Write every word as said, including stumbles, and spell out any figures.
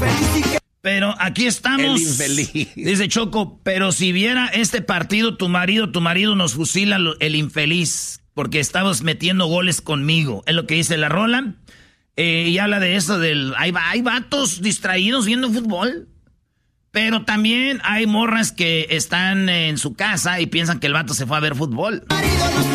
Pero aquí estamos. El infeliz. Dice Choco, pero si viera este partido tu marido, tu marido nos fusila el infeliz, porque estabas metiendo goles conmigo. Es lo que dice la rola. Eh, y habla de eso, del hay, hay vatos distraídos viendo fútbol. Pero también hay morras que están en su casa y piensan que el vato se fue a ver fútbol.